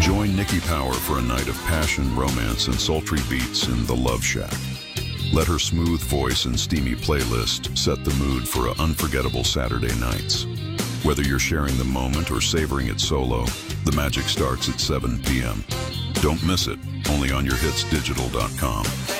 Join Nikki Power for a night of passion, romance, and sultry beats in The Love Shack. Let her smooth voice and steamy playlist set the mood for unforgettable Saturday nights. Whether you're sharing the moment or savoring it solo, the magic starts at 7 p.m. Don't miss it, only on yourhitsdigital.com.